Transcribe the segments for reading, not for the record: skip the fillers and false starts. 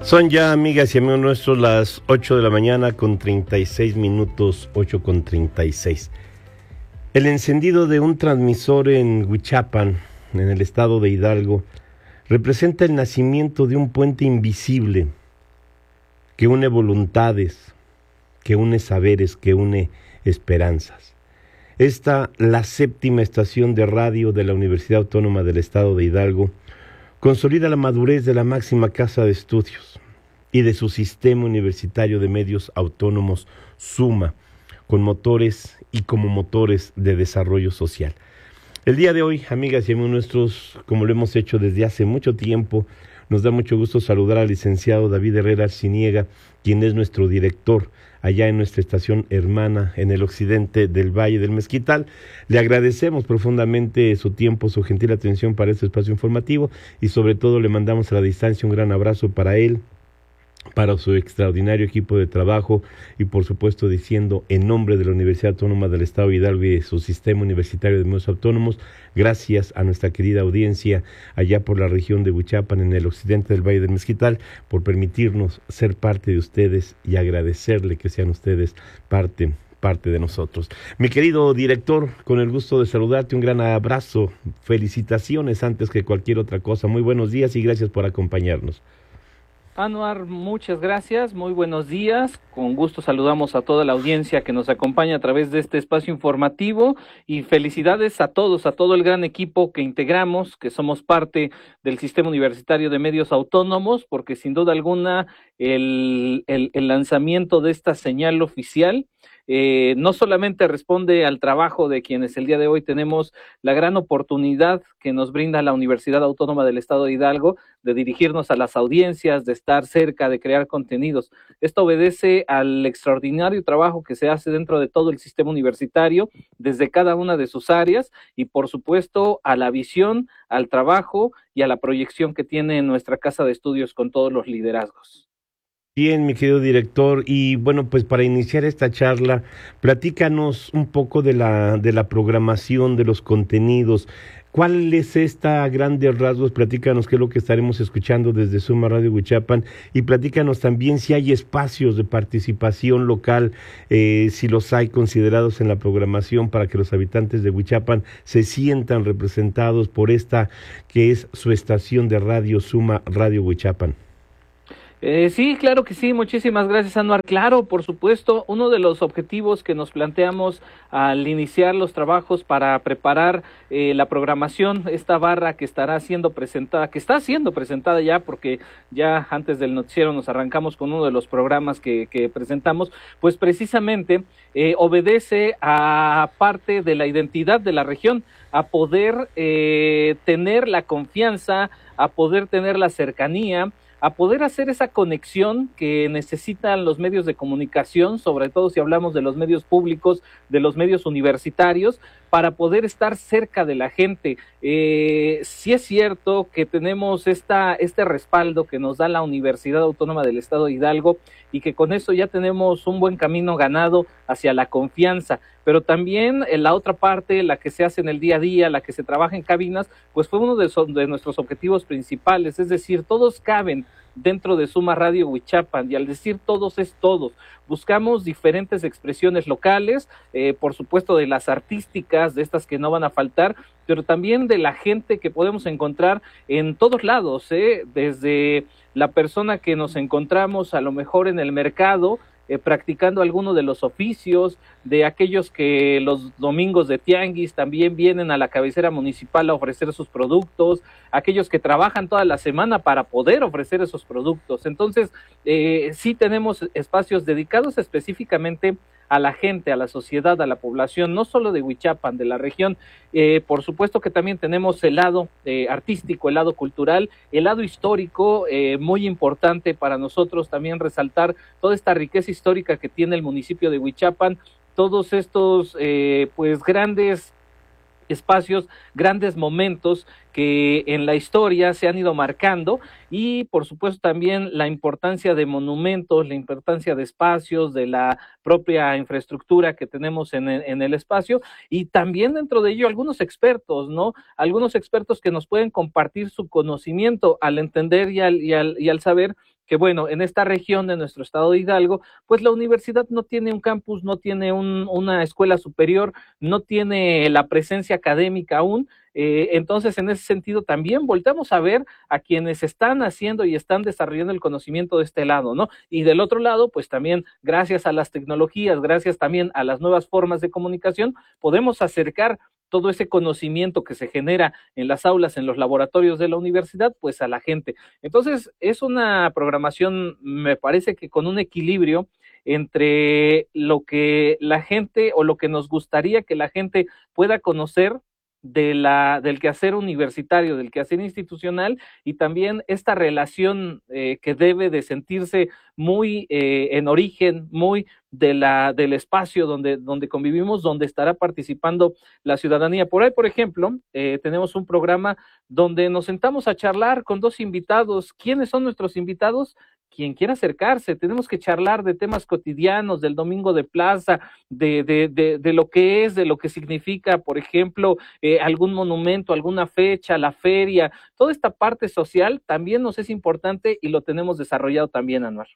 Son ya, amigas y amigos nuestros, las 8 de la mañana con 36 minutos, 8 con 36. El encendido de un transmisor en Huichapan, en el estado de Hidalgo, representa el nacimiento de un puente invisible que une voluntades, que une saberes, que une esperanzas. Esta, la séptima estación de radio de la Universidad Autónoma del Estado de Hidalgo, consolida la madurez de la máxima casa de estudios y de su sistema universitario de medios autónomos SUMA, con motores y como motores de desarrollo social. El día de hoy, amigas y amigos nuestros, como lo hemos hecho desde hace mucho tiempo, nos da mucho gusto saludar al licenciado David Herrera Arciniega, quien es nuestro director allá en nuestra estación hermana en el occidente del Valle del Mezquital. Le agradecemos profundamente su tiempo, su gentil atención para este espacio informativo y sobre todo le mandamos a la distancia un gran abrazo para él, para su extraordinario equipo de trabajo y por supuesto diciendo en nombre de la Universidad Autónoma del Estado de Hidalgo y de su sistema universitario de medios autónomos, gracias a nuestra querida audiencia allá por la región de Huichapan en el occidente del Valle del Mezquital por permitirnos ser parte de ustedes y agradecerle que sean ustedes parte de nosotros. Mi querido director, con el gusto de saludarte, un gran abrazo, felicitaciones antes que cualquier otra cosa, muy buenos días y gracias por acompañarnos. Anuar, muchas gracias, muy buenos días, con gusto saludamos a toda la audiencia que nos acompaña a través de este espacio informativo y felicidades a todos, a todo el gran equipo que integramos, que somos parte del Sistema Universitario de Medios Autónomos, porque sin duda alguna el lanzamiento de esta señal oficial no solamente responde al trabajo de quienes el día de hoy tenemos la gran oportunidad que nos brinda la Universidad Autónoma del Estado de Hidalgo de dirigirnos a las audiencias, de estar cerca, de crear contenidos. Esto obedece al extraordinario trabajo que se hace dentro de todo el sistema universitario, desde cada una de sus áreas y por supuesto a la visión, al trabajo y a la proyección que tiene nuestra casa de estudios con todos los liderazgos. Bien, mi querido director, y bueno, pues para iniciar esta charla, platícanos un poco de la programación, de los contenidos. ¿Cuál es esta a grandes rasgos? Platícanos qué es lo que estaremos escuchando desde Suma Radio Huichapan y platícanos también si hay espacios de participación local, si los hay considerados en la programación para que los habitantes de Huichapan se sientan representados por esta que es su estación de radio Suma Radio Huichapan. Sí, claro que sí, muchísimas gracias, Anuar. Claro, por supuesto, uno de los objetivos que nos planteamos al iniciar los trabajos para preparar la programación, esta barra que estará siendo presentada, que está siendo presentada ya, porque ya antes del noticiero nos arrancamos con uno de los programas que presentamos, pues precisamente obedece a parte de la identidad de la región, a poder tener la confianza, a poder tener la cercanía, a poder hacer esa conexión que necesitan los medios de comunicación, sobre todo si hablamos de los medios públicos, de los medios universitarios, para poder estar cerca de la gente. Sí es cierto que tenemos este respaldo que nos da la Universidad Autónoma del Estado de Hidalgo y que con eso ya tenemos un buen camino ganado hacia la confianza, pero también en la otra parte, la que se hace en el día a día, la que se trabaja en cabinas, pues fue uno de nuestros objetivos principales, es decir, todos caben dentro de Suma Radio Huichapan, y al decir todos es todos. Buscamos diferentes expresiones locales, por supuesto de las artísticas, de estas que no van a faltar, pero también de la gente que podemos encontrar en todos lados, desde la persona que nos encontramos a lo mejor en el mercado, practicando alguno de los oficios, de aquellos que los domingos de tianguis también vienen a la cabecera municipal a ofrecer sus productos, aquellos que trabajan toda la semana para poder ofrecer esos productos. Entonces, sí tenemos espacios dedicados específicamente a la gente, a la sociedad, a la población, no solo de Huichapan, de la región. Por supuesto que también tenemos el lado artístico, el lado cultural, el lado histórico, muy importante para nosotros también resaltar toda esta riqueza histórica que tiene el municipio de Huichapan, todos estos pues grandes espacios, grandes momentos que en la historia se han ido marcando y por supuesto también la importancia de monumentos, la importancia de espacios, de la propia infraestructura que tenemos en el espacio y también dentro de ello algunos expertos, ¿no? Algunos expertos que nos pueden compartir su conocimiento al entender y al saber que bueno, en esta región de nuestro estado de Hidalgo, pues la universidad no tiene un campus, no tiene una escuela superior, no tiene la presencia académica aún. Entonces, en ese sentido, también volteamos a ver a quienes están haciendo y están desarrollando el conocimiento de este lado, ¿no? Y del otro lado, pues también, gracias a las tecnologías, gracias también a las nuevas formas de comunicación, podemos acercar todo ese conocimiento que se genera en las aulas, en los laboratorios de la universidad, pues a la gente. Entonces, es una programación, me parece que con un equilibrio entre lo que la gente o lo que nos gustaría que la gente pueda conocer del quehacer universitario, del quehacer institucional, y también esta relación que debe de sentirse muy en origen, muy del espacio donde convivimos, donde estará participando la ciudadanía. Por ahí, por ejemplo, tenemos un programa donde nos sentamos a charlar con dos invitados. ¿Quiénes son nuestros invitados? Quien quiera acercarse, tenemos que charlar de temas cotidianos, del domingo de plaza, de lo que es, de lo que significa, por ejemplo, algún monumento, alguna fecha, la feria, toda esta parte social también nos es importante y lo tenemos desarrollado también, Anuar.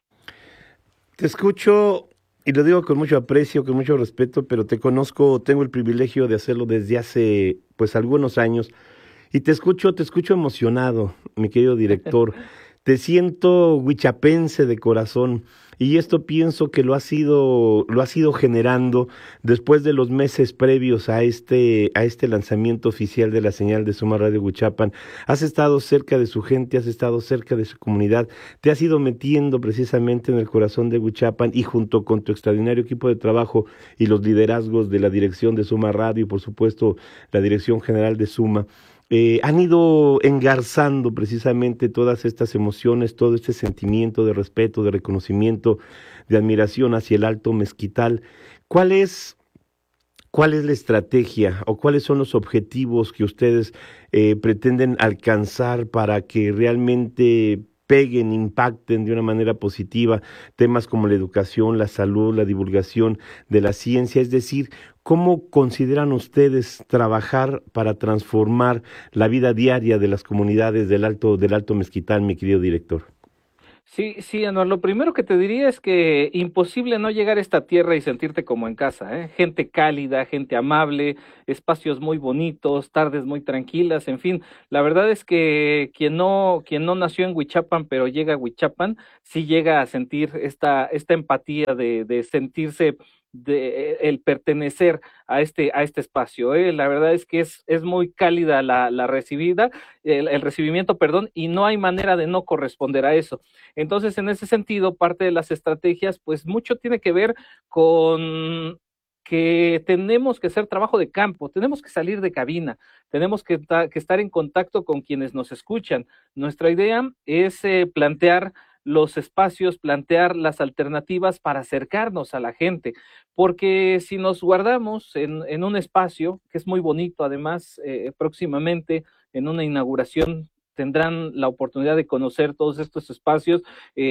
Te escucho y lo digo con mucho aprecio, con mucho respeto, pero te conozco, tengo el privilegio de hacerlo desde hace pues algunos años y te escucho emocionado, mi querido director. Te siento huichapense de corazón y esto pienso que lo has ido generando después de los meses previos a este lanzamiento oficial de la señal de Suma Radio Huichapan. Has estado cerca de su gente, has estado cerca de su comunidad, te has ido metiendo precisamente en el corazón de Huichapan y junto con tu extraordinario equipo de trabajo y los liderazgos de la dirección de Suma Radio y por supuesto la dirección general de Suma, han ido engarzando precisamente todas estas emociones, todo este sentimiento de respeto, de reconocimiento, de admiración hacia el Alto Mezquital. ¿Cuál es, cuál es la estrategia o cuáles son los objetivos que ustedes pretenden alcanzar para que realmente peguen, impacten de una manera positiva temas como la educación, la salud, la divulgación de la ciencia? Es decir, ¿cómo consideran ustedes trabajar para transformar la vida diaria de las comunidades del Alto Mezquital, mi querido director? Sí, sí, Anuar, lo primero que te diría es que imposible no llegar a esta tierra y sentirte como en casa, ¿eh? Gente cálida, gente amable, espacios muy bonitos, tardes muy tranquilas, en fin, la verdad es que quien no nació en Huichapan, pero llega a Huichapan, sí llega a sentir esta empatía de sentirse el pertenecer a este espacio, ¿eh? La verdad es que es muy cálida la recibida, el recibimiento, perdón, y no hay manera de no corresponder a eso. Entonces, en ese sentido, parte de las estrategias, pues mucho tiene que ver con que tenemos que hacer trabajo de campo, tenemos que salir de cabina, tenemos que estar en contacto con quienes nos escuchan. Nuestra idea es plantear los espacios, plantear las alternativas para acercarnos a la gente, porque si nos guardamos en un espacio, que es muy bonito además, próximamente en una inauguración tendrán la oportunidad de conocer todos estos espacios,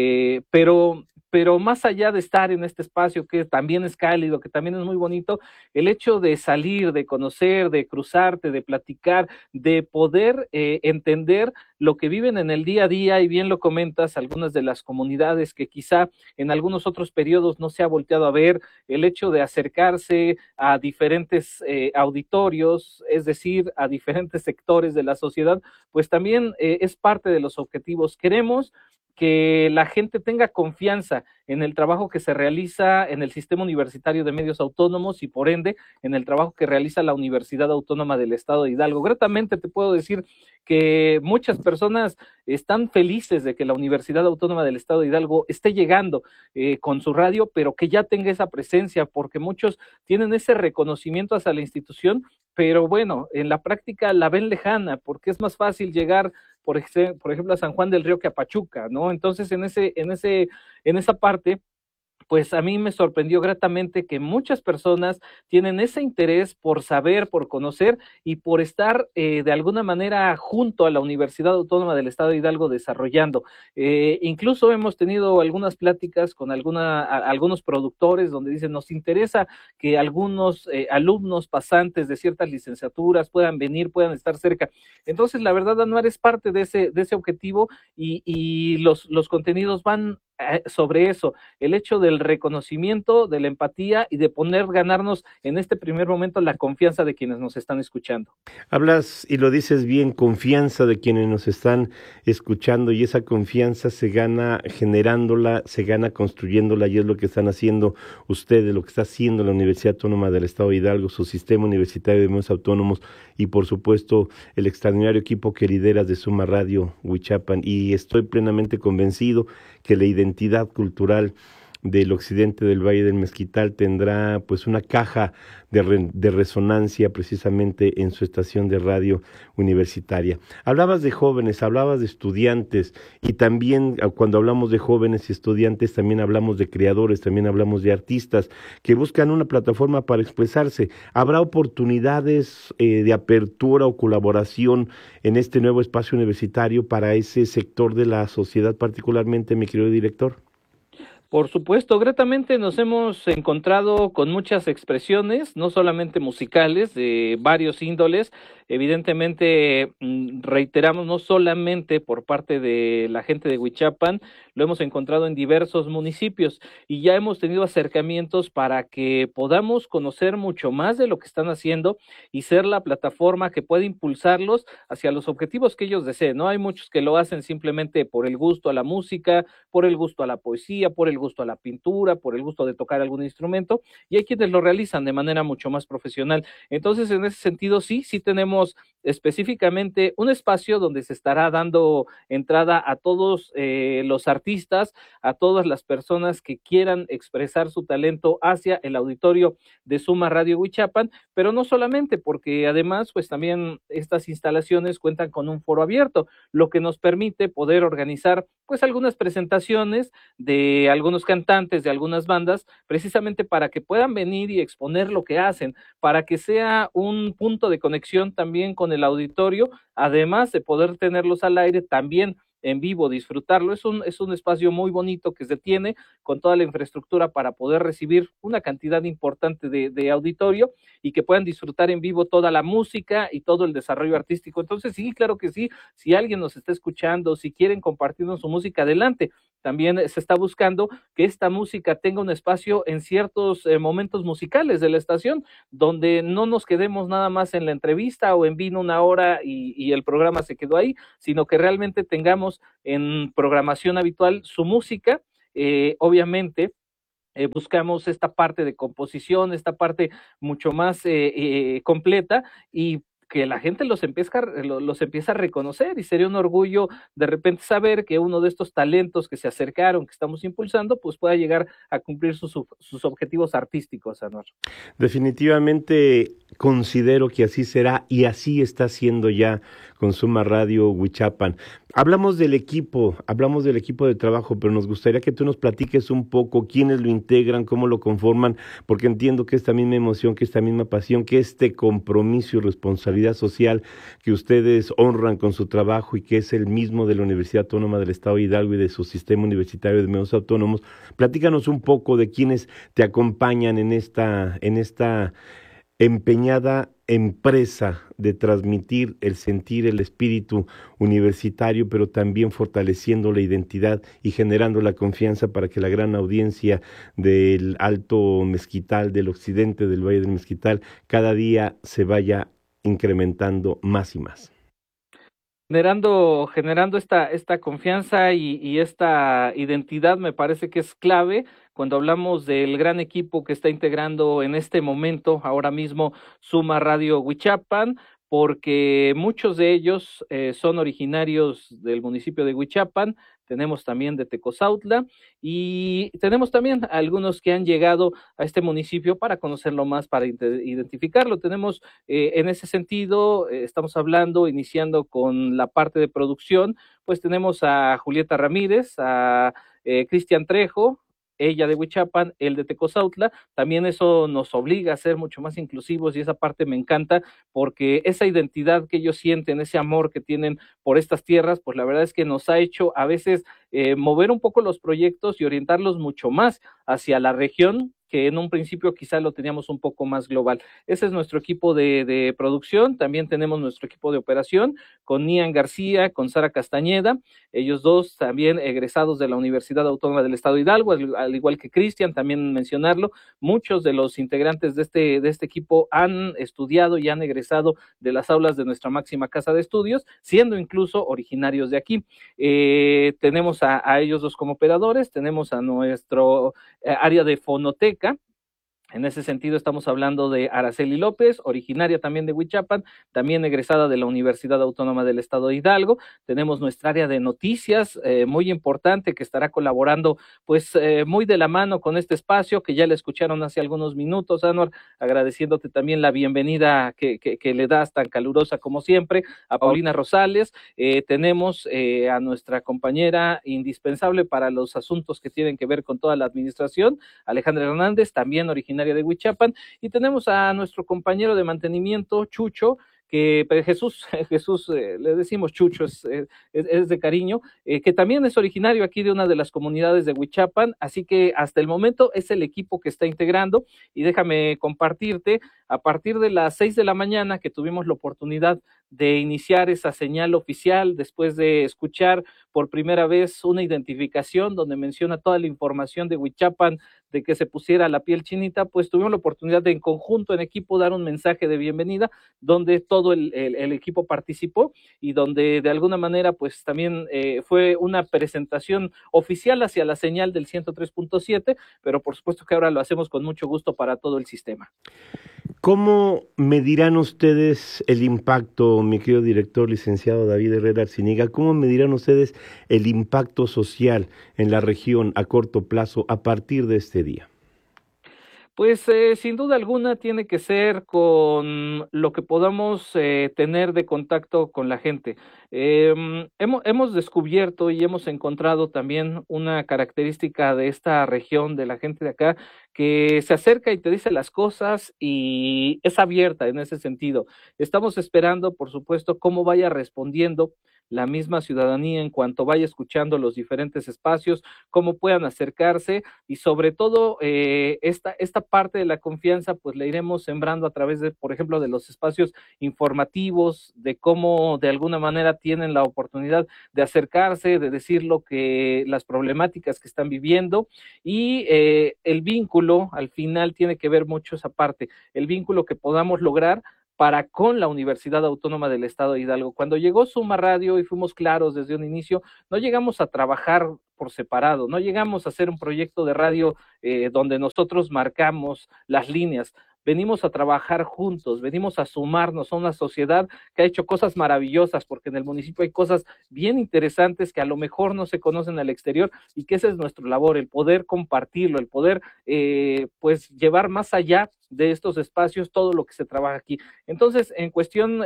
pero más allá de estar en este espacio que también es cálido, que también es muy bonito, el hecho de salir, de conocer, de cruzarte, de platicar, de poder entender lo que viven en el día a día, y bien lo comentas, algunas de las comunidades que quizá en algunos otros periodos no se ha volteado a ver, el hecho de acercarse a diferentes auditorios, es decir, a diferentes sectores de la sociedad, pues también es parte de los objetivos. Queremos que la gente tenga confianza en el trabajo que se realiza en el Sistema Universitario de Medios Autónomos y por ende en el trabajo que realiza la Universidad Autónoma del Estado de Hidalgo. Gratamente te puedo decir que muchas personas están felices de que la Universidad Autónoma del Estado de Hidalgo esté llegando con su radio, pero que ya tenga esa presencia, porque muchos tienen ese reconocimiento hacia la institución, pero bueno, en la práctica la ven lejana, porque es más fácil llegar por ejemplo, a San Juan del Río que a Pachuca, ¿no? Entonces, en esa parte, pues a mí me sorprendió gratamente que muchas personas tienen ese interés por saber, por conocer y por estar de alguna manera junto a la Universidad Autónoma del Estado de Hidalgo desarrollando. Incluso hemos tenido algunas pláticas con algunos productores donde dicen, nos interesa que algunos alumnos pasantes de ciertas licenciaturas puedan venir, puedan estar cerca. Entonces, la verdad, Anuar, es parte de ese objetivo y los contenidos van sobre eso, el hecho del reconocimiento, de la empatía y de ganarnos en este primer momento la confianza de quienes nos están escuchando. Hablas y lo dices bien, confianza de quienes nos están escuchando, y esa confianza se gana generándola, se gana construyéndola, y es lo que están haciendo ustedes, lo que está haciendo la Universidad Autónoma del Estado de Hidalgo, su sistema universitario de medios autónomos y por supuesto el extraordinario equipo que lideras de Suma Radio Huichapan, y estoy plenamente convencido que la identidad cultural del occidente del Valle del Mezquital tendrá pues una caja de resonancia precisamente en su estación de radio universitaria. Hablabas de jóvenes, hablabas de estudiantes, y también cuando hablamos de jóvenes y estudiantes también hablamos de creadores, también hablamos de artistas que buscan una plataforma para expresarse. ¿Habrá oportunidades de apertura o colaboración en este nuevo espacio universitario para ese sector de la sociedad particularmente, mi querido director? Por supuesto, gratamente nos hemos encontrado con muchas expresiones, no solamente musicales, de varios índoles. Evidentemente, reiteramos, no solamente por parte de la gente de Huichapan, lo hemos encontrado en diversos municipios y ya hemos tenido acercamientos para que podamos conocer mucho más de lo que están haciendo y ser la plataforma que puede impulsarlos hacia los objetivos que ellos deseen, ¿no? Hay muchos que lo hacen simplemente por el gusto a la música, por el gusto a la poesía, por el gusto a la pintura, por el gusto de tocar algún instrumento, y hay quienes lo realizan de manera mucho más profesional. Entonces, en ese sentido, sí tenemos específicamente un espacio donde se estará dando entrada a todos los artistas, a todas las personas que quieran expresar su talento hacia el auditorio de Suma Radio Huichapan, pero no solamente, porque además, pues también estas instalaciones cuentan con un foro abierto, lo que nos permite poder organizar pues algunas presentaciones de algunos cantantes, de algunas bandas, precisamente para que puedan venir y exponer lo que hacen, para que sea un punto de conexión también con el auditorio, además de poder tenerlos al aire también en vivo, disfrutarlo. Es un espacio muy bonito que se tiene con toda la infraestructura para poder recibir una cantidad importante de auditorio y que puedan disfrutar en vivo toda la música y todo el desarrollo artístico. Entonces, sí, claro que sí, si alguien nos está escuchando, si quieren compartirnos su música, adelante. También se está buscando que esta música tenga un espacio en ciertos momentos musicales de la estación, donde no nos quedemos nada más en la entrevista o en vino una hora y el programa se quedó ahí, sino que realmente tengamos en programación habitual su música. Obviamente, buscamos esta parte de composición, esta parte mucho más completa, y que la gente los empieza a reconocer, y sería un orgullo de repente saber que uno de estos talentos que se acercaron, que estamos impulsando, pues pueda llegar a cumplir sus objetivos artísticos, Anuar. Definitivamente considero que así será, y así está siendo ya con Suma Radio Huichapan. Hablamos del equipo de trabajo, pero nos gustaría que tú nos platiques un poco quiénes lo integran, cómo lo conforman, porque entiendo que esta misma emoción, que esta misma pasión, que este compromiso y responsabilidad social que ustedes honran con su trabajo y que es el mismo de la Universidad Autónoma del Estado de Hidalgo y de su sistema universitario de medios autónomos. Platícanos un poco de quiénes te acompañan en esta empeñada empresa de transmitir el sentir, el espíritu universitario, pero también fortaleciendo la identidad y generando la confianza para que la gran audiencia del Alto Mezquital, del occidente del Valle del Mezquital, cada día se vaya incrementando más y más. Generando esta confianza y esta identidad, me parece que es clave cuando hablamos del gran equipo que está integrando en este momento, ahora mismo, Suma Radio Huichapan, porque muchos de ellos son originarios del municipio de Huichapan, tenemos también de Tecozautla y tenemos también algunos que han llegado a este municipio para conocerlo más, para identificarlo. Tenemos en ese sentido, estamos iniciando con la parte de producción, pues tenemos a Julieta Ramírez, a Cristian Trejo, ella de Huichapan, él de Tecozautla. También eso nos obliga a ser mucho más inclusivos, y esa parte me encanta, porque esa identidad que ellos sienten, ese amor que tienen por estas tierras, pues la verdad es que nos ha hecho a veces mover un poco los proyectos y orientarlos mucho más hacia la región, que en un principio quizá lo teníamos un poco más global. Ese es nuestro equipo de producción. También tenemos nuestro equipo de operación con Nian García, con Sara Castañeda, ellos dos también egresados de la Universidad Autónoma del Estado de Hidalgo, al igual que Cristian, también mencionarlo. Muchos de los integrantes de este equipo han estudiado y han egresado de las aulas de nuestra máxima casa de estudios, siendo incluso originarios de aquí. Tenemos a ellos dos como operadores, tenemos a nuestro área de fonoteca. En ese sentido estamos hablando de Araceli López, originaria también de Huichapan, también egresada de la Universidad Autónoma del Estado de Hidalgo. Tenemos nuestra área de noticias, muy importante, que estará colaborando pues muy de la mano con este espacio, que ya le escucharon hace algunos minutos, Anuar, agradeciéndote también la bienvenida que le das tan calurosa como siempre, a Paulina Rosales. Tenemos a nuestra compañera indispensable para los asuntos que tienen que ver con toda la administración, Alejandra Hernández, también originaria de Huichapan, y tenemos a nuestro compañero de mantenimiento, Chucho, que Jesús, le decimos Chucho, es de cariño, que también es originario aquí de una de las comunidades de Huichapan, así que hasta el momento es el equipo que está integrando. Y déjame compartirte, a partir de las 6 de la mañana que tuvimos la oportunidad de iniciar esa señal oficial, después de escuchar por primera vez una identificación donde menciona toda la información de Huichapan, de que se pusiera la piel chinita, pues tuvimos la oportunidad de en conjunto, en equipo, dar un mensaje de bienvenida, donde todo el equipo participó, y donde de alguna manera pues también fue una presentación oficial hacia la señal del 103.7, pero por supuesto que ahora lo hacemos con mucho gusto para todo el sistema. ¿Cómo medirán ustedes el impacto, mi querido director, licenciado David Herrera Arciniga? ¿Cómo medirán ustedes el impacto social en la región a corto plazo a partir de este día? Pues sin duda alguna tiene que ser con lo que podamos tener de contacto con la gente. Hemos descubierto y hemos encontrado también una característica de esta región, de la gente de acá, que se acerca y te dice las cosas y es abierta en ese sentido. Estamos esperando, por supuesto, cómo vaya respondiendo la misma ciudadanía en cuanto vaya escuchando los diferentes espacios, cómo puedan acercarse, y sobre todo esta parte de la confianza pues la iremos sembrando a través de, por ejemplo, de los espacios informativos, de cómo de alguna manera tienen la oportunidad de acercarse, de decir las problemáticas que están viviendo, y el vínculo al final tiene que ver mucho esa parte, el vínculo que podamos lograr para con la Universidad Autónoma del Estado de Hidalgo. Cuando llegó Suma Radio, y fuimos claros desde un inicio, no llegamos a trabajar por separado, no llegamos a hacer un proyecto de radio donde nosotros marcamos las líneas. Venimos a trabajar juntos, venimos a sumarnos a una sociedad que ha hecho cosas maravillosas, porque en el municipio hay cosas bien interesantes que a lo mejor no se conocen al exterior, y que esa es nuestra labor, el poder compartirlo, el poder pues llevar más allá de estos espacios todo lo que se trabaja aquí. Entonces, en cuestión,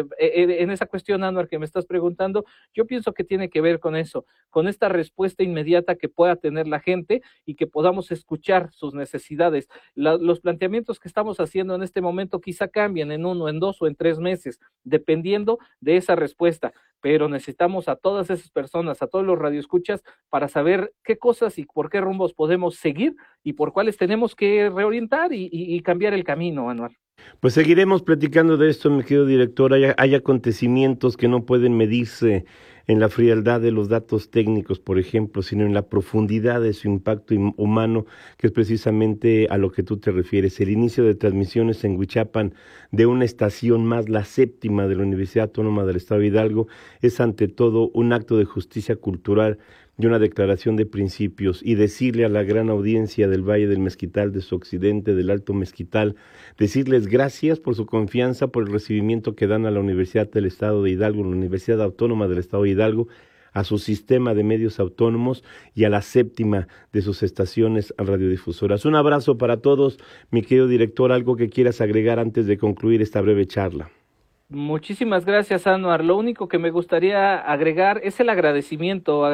en esa cuestión, Anuar, que me estás preguntando, yo pienso que tiene que ver con eso, con esta respuesta inmediata que pueda tener la gente y que podamos escuchar sus necesidades. Los planteamientos que estamos haciendo en este momento quizá cambien en 1, en 2 o en 3 meses, dependiendo de esa respuesta, pero necesitamos a todas esas personas, a todos los radioescuchas, para saber qué cosas y por qué rumbos podemos seguir y por cuáles tenemos que reorientar y cambiar el camino, Anuar. Pues seguiremos platicando de esto, mi querido director. Hay acontecimientos que no pueden medirse en la frialdad de los datos técnicos, por ejemplo, sino en la profundidad de su impacto humano, que es precisamente a lo que tú te refieres. El inicio de transmisiones en Huichapan de una estación más, la 7ª de la Universidad Autónoma del Estado de Hidalgo, es ante todo un acto de justicia cultural y una declaración de principios, y decirle a la gran audiencia del Valle del Mezquital, de su occidente, del Alto Mezquital, decirles gracias por su confianza, por el recibimiento que dan a la Universidad del Estado de Hidalgo, la Universidad Autónoma del Estado de Hidalgo, a su sistema de medios autónomos y a la 7ª de sus estaciones radiodifusoras. Un abrazo para todos, mi querido director, algo que quieras agregar antes de concluir esta breve charla. Muchísimas gracias, Anuar. Lo único que me gustaría agregar es el agradecimiento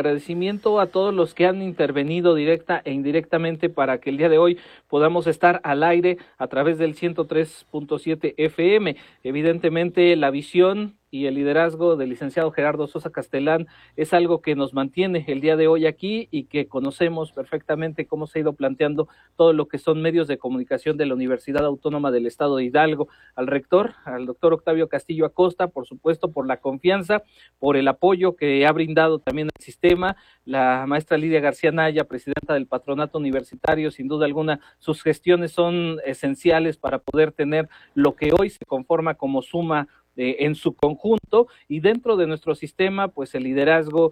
a todos los que han intervenido directa e indirectamente para que el día de hoy podamos estar al aire a través del 103.7 FM. Evidentemente, la visión y el liderazgo del licenciado Gerardo Sosa Castellán es algo que nos mantiene el día de hoy aquí y que conocemos perfectamente cómo se ha ido planteando todo lo que son medios de comunicación de la Universidad Autónoma del Estado de Hidalgo. Al rector, al doctor Octavio Castillo Acosta, por supuesto, por la confianza, por el apoyo que ha brindado también al sistema, la maestra Lidia García Naya, presidenta del Patronato Universitario, sin duda alguna, sus gestiones son esenciales para poder tener lo que hoy se conforma como Suma en su conjunto, y dentro de nuestro sistema, pues el liderazgo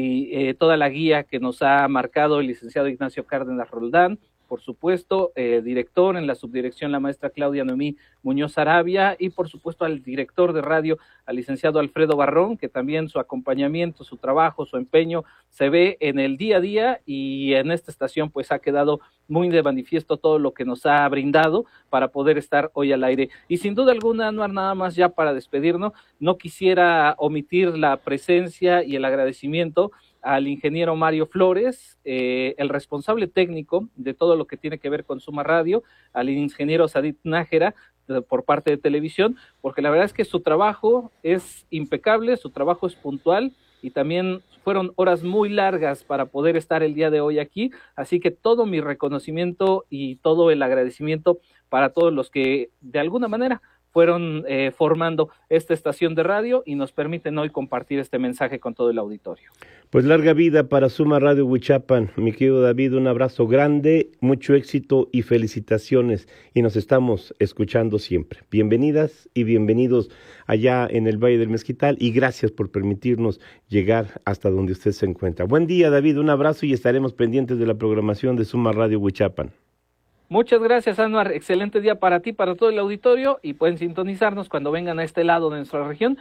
y toda la guía que nos ha marcado el licenciado Ignacio Cárdenas Roldán, por supuesto, director en la subdirección, la maestra Claudia Noemí Muñoz Arabia, y por supuesto al director de radio, al licenciado Alfredo Barrón, que también su acompañamiento, su trabajo, su empeño se ve en el día a día, y en esta estación pues ha quedado muy de manifiesto todo lo que nos ha brindado para poder estar hoy al aire. Y sin duda alguna, Anuar, nada más ya para despedirnos, no quisiera omitir la presencia y el agradecimiento al ingeniero Mario Flores, el responsable técnico de todo lo que tiene que ver con Suma Radio, al ingeniero Sadit Nájera, por parte de televisión, porque la verdad es que su trabajo es impecable, su trabajo es puntual, y también fueron horas muy largas para poder estar el día de hoy aquí, así que todo mi reconocimiento y todo el agradecimiento para todos los que de alguna manera fueron formando esta estación de radio y nos permiten hoy compartir este mensaje con todo el auditorio. Pues larga vida para Suma Radio Huichapan, mi querido David, un abrazo grande, mucho éxito y felicitaciones, y nos estamos escuchando siempre. Bienvenidas y bienvenidos allá en el Valle del Mezquital, y gracias por permitirnos llegar hasta donde usted se encuentra. Buen día, David, un abrazo, y estaremos pendientes de la programación de Suma Radio Huichapan. Muchas gracias, Anuar. Excelente día para ti, para todo el auditorio, y pueden sintonizarnos cuando vengan a este lado de nuestra región,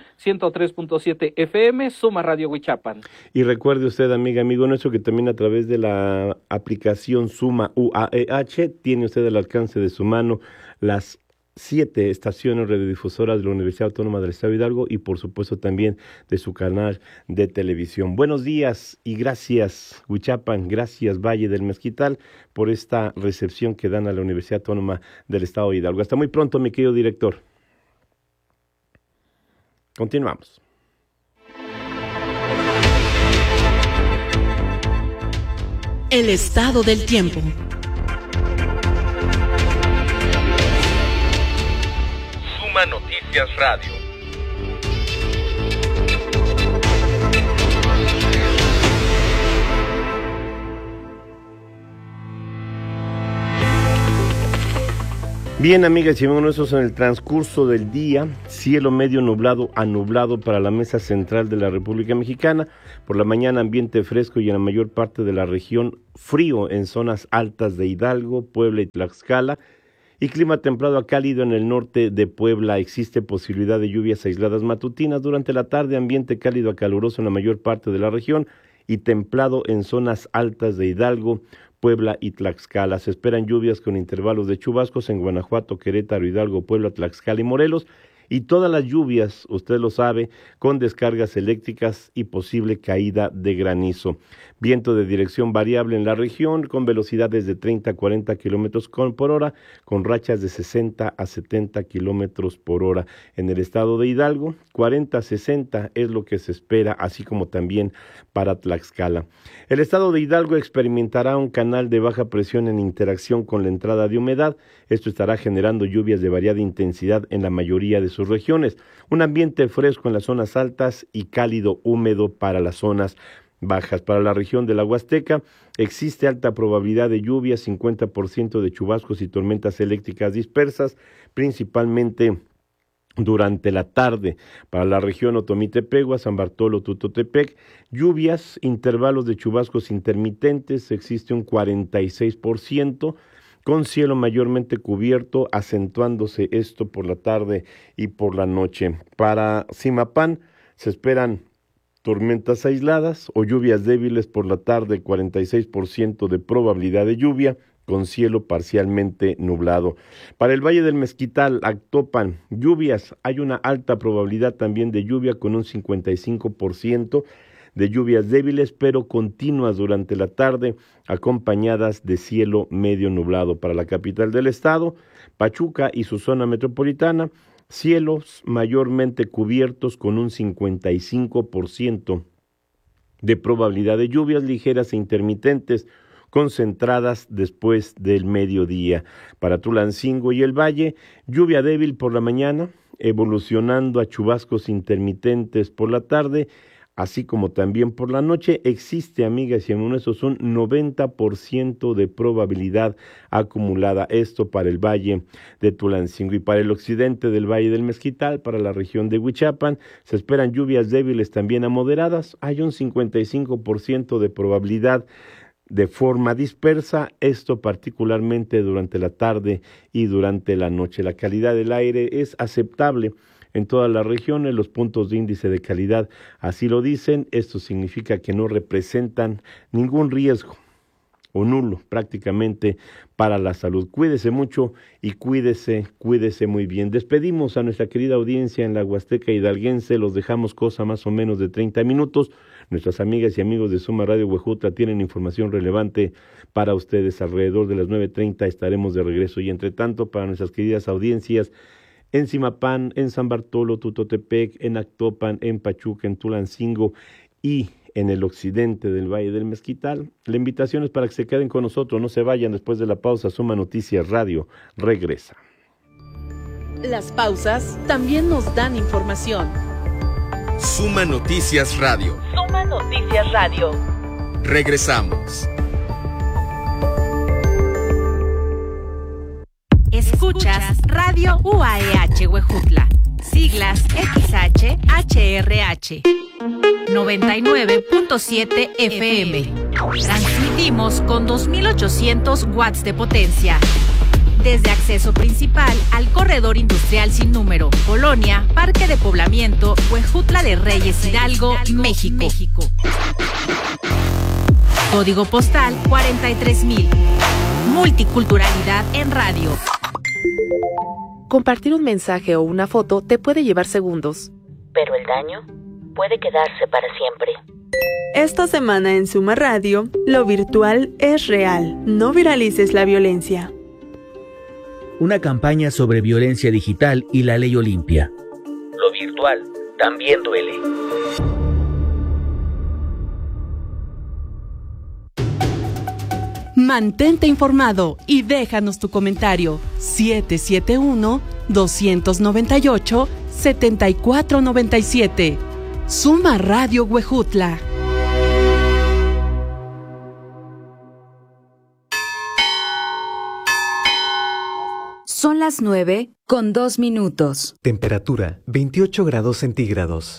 103.7 FM, Suma Radio Huichapan. Y recuerde usted, amigo nuestro, que también a través de la aplicación Suma UAEH tiene usted al alcance de su mano las 7 estaciones radiodifusoras de la Universidad Autónoma del Estado de Hidalgo, y por supuesto también de su canal de televisión. Buenos días y gracias, Huichapan, gracias, Valle del Mezquital, por esta recepción que dan a la Universidad Autónoma del Estado de Hidalgo. Hasta muy pronto, mi querido director. Continuamos. El estado del tiempo. Noticias Radio. Bien, amigas y amigos nuestros, en el transcurso del día, cielo medio nublado a nublado para la mesa central de la República Mexicana. Por la mañana, ambiente fresco y en la mayor parte de la región, frío en zonas altas de Hidalgo, Puebla y Tlaxcala. Y clima templado a cálido en el norte de Puebla. Existe posibilidad de lluvias aisladas matutinas. Durante la tarde, ambiente cálido a caluroso en la mayor parte de la región y templado en zonas altas de Hidalgo, Puebla y Tlaxcala. Se esperan lluvias con intervalos de chubascos en Guanajuato, Querétaro, Hidalgo, Puebla, Tlaxcala y Morelos. Y todas las lluvias, usted lo sabe, con descargas eléctricas y posible caída de granizo. Viento de dirección variable en la región, con velocidades de 30 a 40 kilómetros por hora, con rachas de 60 a 70 kilómetros por hora. En el estado de Hidalgo, 40 a 60 es lo que se espera, así como también para Tlaxcala. El estado de Hidalgo experimentará un canal de baja presión en interacción con la entrada de humedad. Esto estará generando lluvias de variada intensidad en la mayoría de sus regiones. Un ambiente fresco en las zonas altas y cálido húmedo para las zonas bajas. Para la región de la Huasteca existe alta probabilidad de lluvia, 50% de chubascos y tormentas eléctricas dispersas, principalmente durante la tarde. Para la región Otomí-Tepegua, San Bartolo, Tutotepec, lluvias, intervalos de chubascos intermitentes, existe un 46%, con cielo mayormente cubierto, acentuándose esto por la tarde y por la noche. Para Zimapán se esperan tormentas aisladas o lluvias débiles por la tarde, 46% de probabilidad de lluvia, con cielo parcialmente nublado. Para el Valle del Mezquital, Actopan, lluvias, hay una alta probabilidad también de lluvia con un 55% de lluvias débiles pero continuas durante la tarde, acompañadas de cielo medio nublado. Para la capital del estado, Pachuca y su zona metropolitana, cielos mayormente cubiertos con un 55% de probabilidad de lluvias ligeras e intermitentes, concentradas después del mediodía. Para Tulancingo y el Valle, lluvia débil por la mañana, evolucionando a chubascos intermitentes por la tarde, así como también por la noche. Existe, amigas y amigos, un 90% de probabilidad acumulada, esto para el Valle de Tulancingo. Y para el occidente del Valle del Mezquital, para la región de Huichapan, se esperan lluvias débiles también a moderadas. Hay un 55% de probabilidad de forma dispersa, esto particularmente durante la tarde y durante la noche. La calidad del aire es aceptable en todas las regiones, los puntos de índice de calidad así lo dicen. Esto significa que no representan ningún riesgo o nulo prácticamente para la salud. Cuídese mucho y cuídese muy bien. Despedimos a nuestra querida audiencia en la Huasteca hidalguense, los dejamos cosa más o menos de 30 minutos. Nuestras amigas y amigos de Suma Radio Huejutla tienen información relevante para ustedes. Alrededor de las 9:30 estaremos de regreso y entre tanto, para nuestras queridas audiencias en Zimapán, en San Bartolo, Tutotepec, en Actopan, en Pachuca, en Tulancingo y en el occidente del Valle del Mezquital, la invitación es para que se queden con nosotros, no se vayan. Después de la pausa, Suma Noticias Radio regresa. Las pausas también nos dan información. Suma Noticias Radio. Suma Noticias Radio. Regresamos. Escuchas Radio UAEH Huejutla, siglas XHHRH, 99.7 FM. Transmitimos con 2.800 watts de potencia. Desde acceso principal al corredor industrial sin número, Colonia, Parque de Poblamiento, Huejutla de Reyes Hidalgo, México. Código postal 43,000. Multiculturalidad en radio. Compartir un mensaje o una foto te puede llevar segundos, pero el daño puede quedarse para siempre. Esta semana en Suma Radio, lo virtual es real. No viralices la violencia. Una campaña sobre violencia digital y la ley Olimpia. Lo virtual también duele. Mantente informado y déjanos tu comentario. 771-298-7497. Suma Radio Huejutla. Son las 9:02. Temperatura 28 grados centígrados.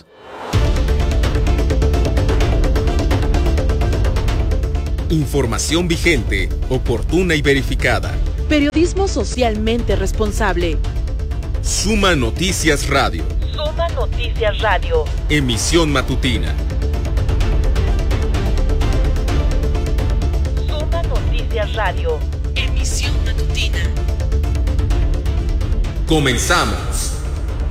Información vigente, oportuna y verificada. Periodismo socialmente responsable. Suma Noticias Radio. Suma Noticias Radio. Emisión matutina. Suma Noticias Radio. Emisión matutina. Comenzamos.